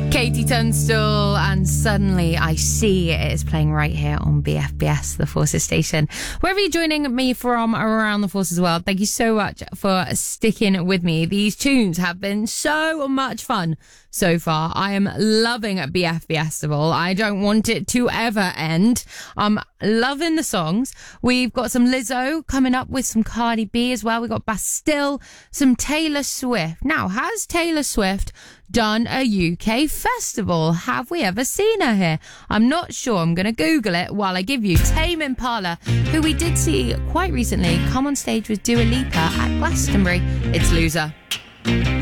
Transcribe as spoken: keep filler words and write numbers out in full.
Katie Tunstall and Suddenly I See it is playing right here on B F B S, the Forces station. Wherever you're joining me from around the Forces world, thank you so much for sticking with me. These tunes have been so much fun so far. I am loving B F B Festival. I don't want it to ever end. I'm loving the songs. We've got some Lizzo coming up with some Cardi B as well. We've got Bastille, some Taylor Swift. Now, has Taylor Swift done a U K festival? Have we ever seen her here? I'm not sure. I'm going to Google it while I give you Tame Impala, who we did see quite recently come on stage with Dua Lipa at Glastonbury. It's Loser.